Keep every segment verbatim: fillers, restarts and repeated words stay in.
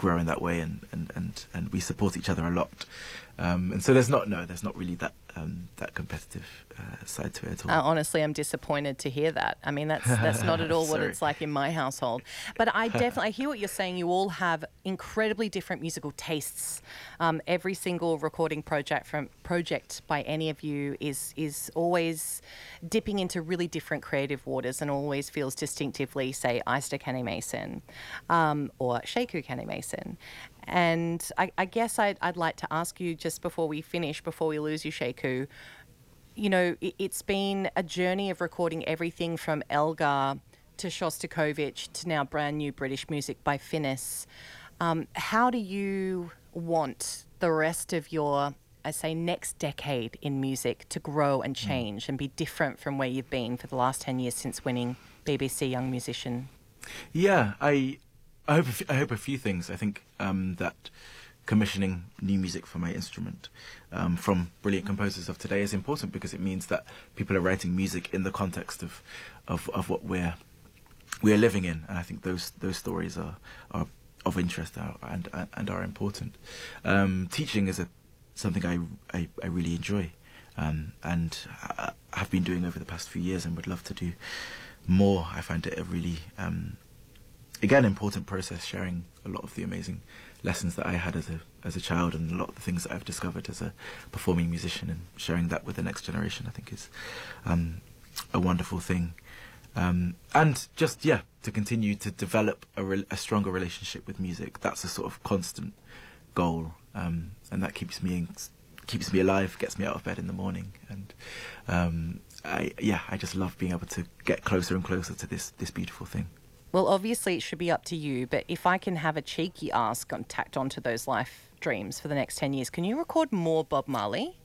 grow in that way, and, and, and, and we support each other a lot. Um, and so there's not no, there's not really that um, that competitive uh, side to it at all. Uh, honestly, I'm disappointed to hear that. I mean, that's that's not at all what it's like in my household. But I definitely I hear what you're saying. You all have incredibly different musical tastes. Um, every single recording project from project by any of you is is always dipping into really different creative waters, and always feels distinctively, say, Easter Kenny Mason um, or Sheku Kenny Mason. And I, I guess I'd, I'd like to ask you, just before we finish, before we lose you, Sheku, you know, it, it's been a journey of recording everything from Elgar to Shostakovich to now brand new British music by Finnis. Um, how do you want the rest of your, I say, next decade in music to grow and change mm. and be different from where you've been for the last ten years since winning B B C Young Musician? Yeah, I... I hope, a f- I hope a few things. I think um, that commissioning new music for my instrument um, from brilliant composers of today is important, because it means that people are writing music in the context of of, of what we're we're living in, and I think those those stories are are of interest and and are important. Um, teaching is a something I I, I really enjoy, um, and I have been doing over the past few years, and would love to do more. I find it a really um, again, important process, sharing a lot of the amazing lessons that I had as a as a child, and a lot of the things that I've discovered as a performing musician, and sharing that with the next generation, I think is um, a wonderful thing. Um, and just, yeah, to continue to develop a, re- a stronger relationship with music. That's a sort of constant goal, um, and that keeps me in, keeps me alive, gets me out of bed in the morning. And um, I, yeah, I just love being able to get closer and closer to this this beautiful thing. Well, obviously it should be up to you, but if I can have a cheeky ask on, tacked onto those life dreams for the next ten years, can you record more Bob Marley?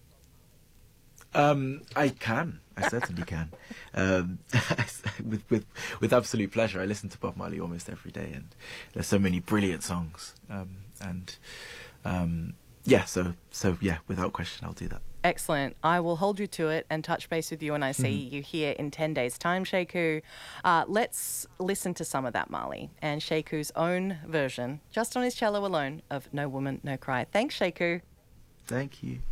Um, I can. I certainly can. Um, with, with with absolute pleasure. I listen to Bob Marley almost every day, and there's so many brilliant songs. Um, and um, yeah, so so yeah, without question, I'll do that. Excellent. I will hold you to it and touch base with you when I see mm-hmm. you here in ten days' time, Sheku. Uh, let's listen to some of that Marley and Sheku's own version, just on his cello alone, of No Woman, No Cry. Thanks, Sheku. Thank you.